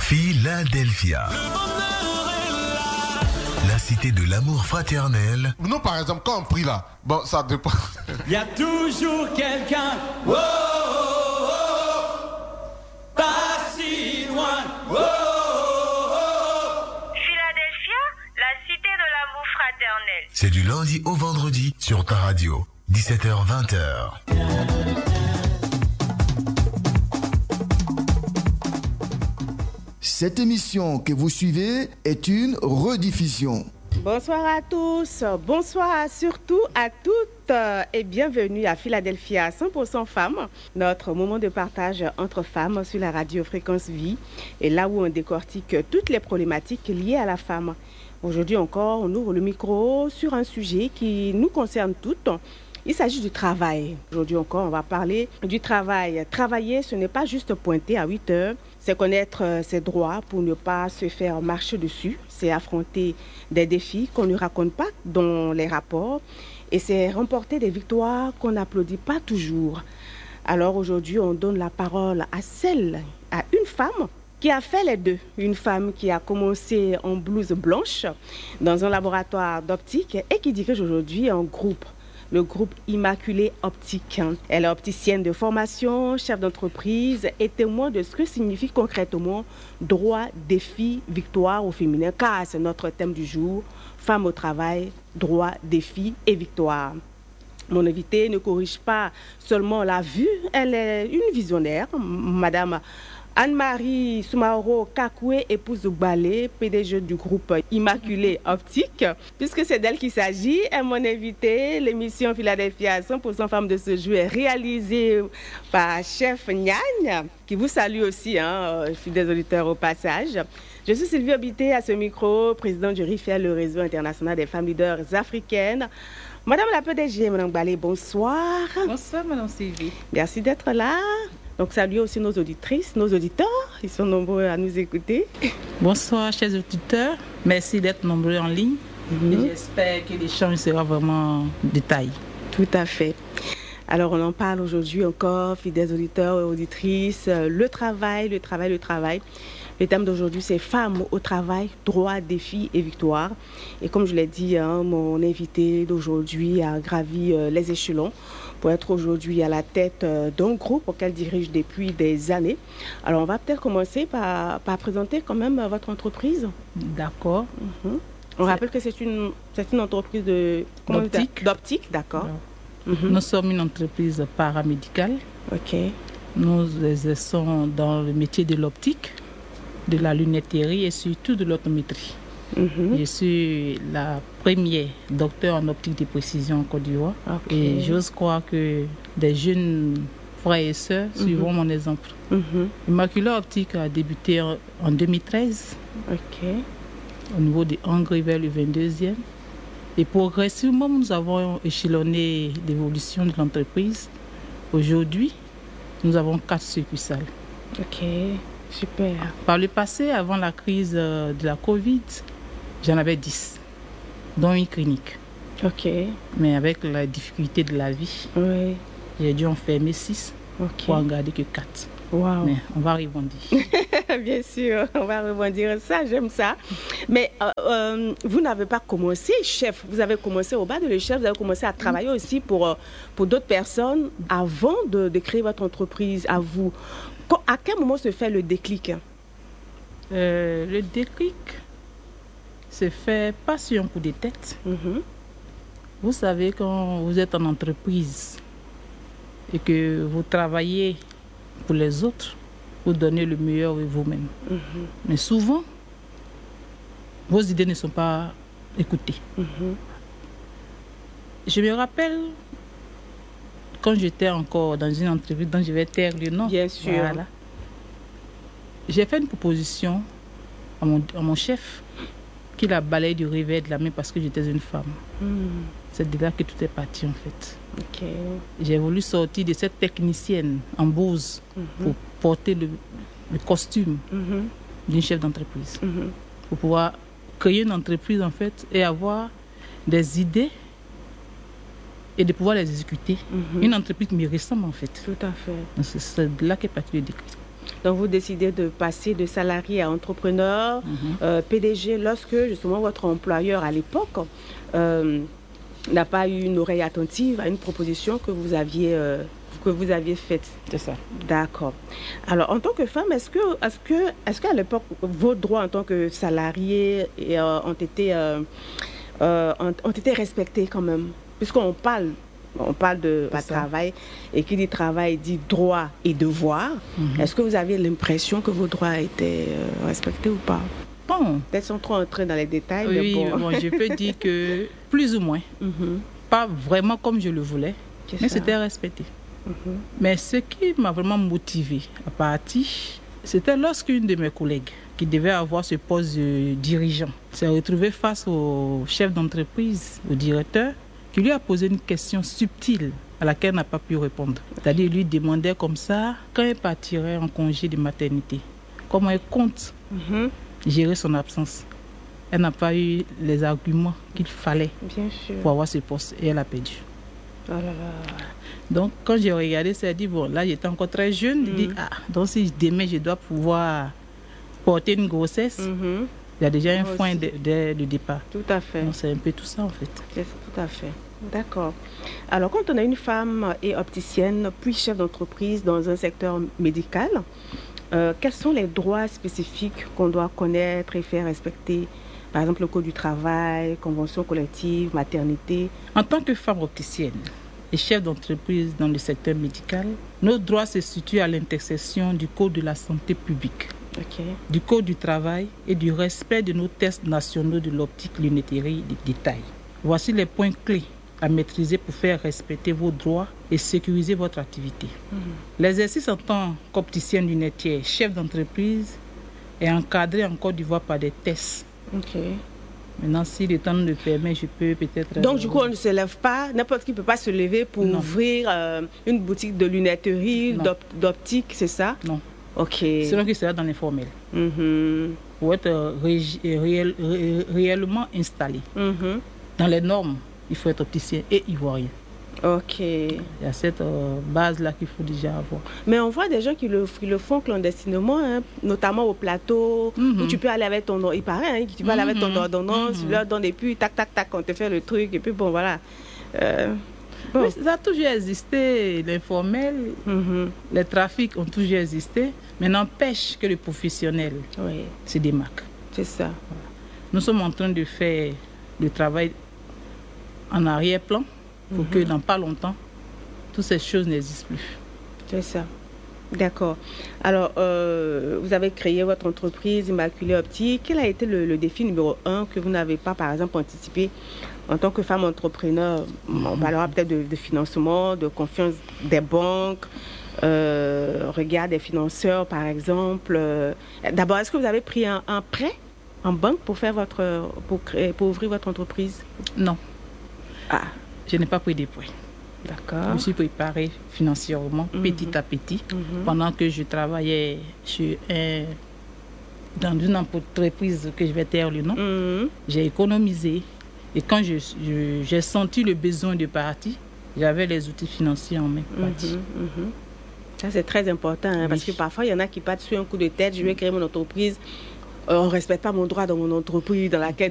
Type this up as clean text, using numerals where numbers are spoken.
Philadelphia. La cité de l'amour fraternel. Nous, par exemple, quand on prie là, bon, ça dépend. Il y a toujours quelqu'un. Oh, oh, oh, pas si loin. Oh, oh, oh. Philadelphia, la cité de l'amour fraternel. C'est du lundi au vendredi sur ta radio, 17h-20h. Cette émission que vous suivez est une rediffusion. Bonsoir à tous, bonsoir surtout à toutes et bienvenue à Philadelphia 100% femmes, notre moment de partage entre femmes sur la radio Fréquence Vie et là où on décortique toutes les problématiques liées à la femme. Aujourd'hui encore, on ouvre le micro sur un sujet qui nous concerne toutes. Il s'agit du travail. Aujourd'hui encore, on va parler du travail. Travailler, ce n'est pas juste pointer à 8 heures, c'est connaître ses droits pour ne pas se faire marcher dessus. C'est affronter des défis qu'on ne raconte pas dans les rapports. Et c'est remporter des victoires qu'on n'applaudit pas toujours. Alors aujourd'hui, on donne la parole à une femme qui a fait les deux. Une femme qui a commencé en blouse blanche dans un laboratoire d'optique et qui dirige aujourd'hui un groupe. Le groupe Immaculée Optique. Elle est opticienne de formation, chef d'entreprise et témoin de ce que signifie concrètement droit, défi, victoire au féminin, car c'est notre thème du jour, femme au travail, droit, défi et victoire. Mon invitée ne corrige pas seulement la vue, elle est une visionnaire, Madame Anne-Marie Soumaoro Kakoué, épouse Balé, PDG du groupe Immaculée Optique. Puisque c'est d'elle qu'il s'agit, elle m'a invité. L'émission Philadelphia 100% femmes de ce jour est réalisée par Chef Nyagne, qui vous salue aussi, je suis des auditeurs au passage. Je suis Sylvie Obité à ce micro, présidente du RIFEL, le réseau international des femmes leaders africaines. Madame la PDG, Madame Balé, bonsoir. Bonsoir, Madame Sylvie. Merci d'être là. Donc, saluez aussi nos auditrices, nos auditeurs. Ils sont nombreux à nous écouter. Bonsoir, chers auditeurs. Merci d'être nombreux en ligne. Et j'espère que l'échange sera vraiment de taille. Tout à fait. Alors, on en parle aujourd'hui encore, fidèles auditeurs et auditrices. Le travail. Le thème d'aujourd'hui, c'est femmes au travail, droits, défis et victoires. Et comme je l'ai dit, mon invité d'aujourd'hui a gravi les échelons pour être aujourd'hui à la tête d'un groupe qu'elle dirige depuis des années. Alors, on va peut-être commencer par présenter quand même votre entreprise. D'accord. On rappelle que c'est une entreprise d'optique, d'accord. Nous sommes une entreprise paramédicale. Ok. Nous exerçons dans le métier de l'optique, de la lunetterie et surtout de l'optométrie. Je suis la première docteur en optique de précision en Côte d'Ivoire. Et j'ose croire que des jeunes frères et sœurs suivront mon exemple. Immaculée Optique a débuté en 2013 au niveau de Hongrie vers le 22e. Et progressivement, nous avons échelonné l'évolution de l'entreprise. Aujourd'hui, nous avons 4 succursales. Ok, super. Par le passé, avant la crise de la Covid, j'en avais 10, dont une clinique. Ok. Mais avec la difficulté de la vie, j'ai dû en fermer 6 pour en garder que 4. Wow. Mais on va rebondir. Bien sûr, on va rebondir. Ça, j'aime ça. Mais vous n'avez pas commencé chef. Vous avez commencé au bas de l'échelle. Vous avez commencé à travailler aussi pour d'autres personnes avant de créer votre entreprise à vous. À quel moment se fait le déclic? Le déclic se fait pas sur un coup de tête. Vous savez, quand vous êtes en entreprise et que vous travaillez pour les autres, vous donnez le meilleur de vous-même. Mais souvent, vos idées ne sont pas écoutées. Je me rappelle quand j'étais encore dans une entreprise dont je vais taire le nom. Bien sûr. Voilà. J'ai fait une proposition à mon chef qu'il a balayé du revers de la main parce que j'étais une femme. C'est de là que tout est parti en fait. J'ai voulu sortir de cette technicienne en blouse pour porter le costume d'une chef d'entreprise. Pour pouvoir créer une entreprise en fait et avoir des idées et de pouvoir les exécuter. Une entreprise me ressemble en fait. Tout à fait. C'est de là qu'est parti le déclic. Donc, vous décidez de passer de salarié à entrepreneur, PDG, lorsque justement votre employeur à l'époque n'a pas eu une oreille attentive à une proposition que vous aviez faite. C'est ça. D'accord. Alors, en tant que femme, est-ce qu'à l'époque, vos droits en tant que salarié ont été respectés quand même? Puisqu'on parle de travail, et qui dit travail dit droit et devoir. Est-ce que vous avez l'impression que vos droits étaient respectés ou pas? Bon. Peut-être sans trop entrer dans les détails, Oui, mais bon. Je peux dire que plus ou moins. Pas vraiment comme je le voulais, mais c'était respecté. Mais ce qui m'a vraiment motivée à partir, c'était lorsqu'une de mes collègues qui devait avoir ce poste de dirigeant s'est retrouvée face au chef d'entreprise, au directeur, qui lui a posé une question subtile à laquelle elle n'a pas pu répondre. C'est-à-dire, il lui demandait comme ça, quand elle partirait en congé de maternité, comment elle compte gérer son absence. Elle n'a pas eu les arguments qu'il fallait pour avoir ce poste et elle a perdu. Oh là là. Donc, quand j'ai regardé, ça a dit, bon, là, j'étais encore très jeune. Je dis, donc si demain, je dois pouvoir porter une grossesse, il y a déjà un foin dès le départ. Tout à fait. Donc, c'est un peu tout ça, en fait. Tout à fait. D'accord. Alors, quand on a une femme et opticienne, puis chef d'entreprise dans un secteur médical, quels sont les droits spécifiques qu'on doit connaître et faire respecter? Par exemple, le code du travail, convention collective, maternité. En tant que femme opticienne et chef d'entreprise dans le secteur médical, nos droits se situent à l'intersection du code de la santé publique, du code du travail et du respect de nos tests nationaux de l'optique, lunetterie de détail. Voici les points clés à maîtriser pour faire respecter vos droits et sécuriser votre activité. L'exercice en tant qu'opticienne lunetière, chef d'entreprise, est encadré en Côte d'Ivoire par des tests. Maintenant, si le temps le permet, je peux peut-être... Donc, du coup, on ne se lève pas, n'importe qui ne peut pas se lever pour ouvrir une boutique de lunetterie, d'optique, c'est ça? Non. Ok. Selon qu'il sera dans l'informel. Pour être réellement installé. Dans les normes, il faut être opticien et ivoirien. Ok. Il y a cette base-là qu'il faut déjà avoir. Mais on voit des gens qui le font clandestinement, hein, notamment au plateau, où tu peux aller avec ton... Il paraît, hein, tu peux aller avec ton ordonnance, tu leur donnes et puis tac, tac, tac, on te fait le truc, et puis bon, voilà. Bon. Mais ça a toujours existé, l'informel, les trafics ont toujours existé, mais n'empêche que le professionnel se démarque. C'est ça. Voilà. Nous sommes en train de faire le travail en arrière-plan, pour que dans pas longtemps, toutes ces choses n'existent plus. C'est ça. D'accord. Alors, vous avez créé votre entreprise Immaculée Optique. Quel a été le défi numéro 1 que vous n'avez pas, par exemple, anticipé en tant que femme entrepreneur? On parlera peut-être de financement, de confiance des banques, regard des financeurs, par exemple. D'abord, est-ce que vous avez pris un prêt en banque pour pour ouvrir votre entreprise? Non. Je n'ai pas pris de prêt. D'accord. Je me suis préparée financièrement, petit à petit, pendant que je travaillais dans une entreprise que je vais taire le nom. J'ai économisé. Et quand j'ai senti le besoin de partir, j'avais les outils financiers en main. Ça, c'est très important, hein, parce que parfois, il y en a qui partent sur un coup de tête. Je vais créer mon entreprise. On ne respecte pas mon droit dans mon entreprise dans laquelle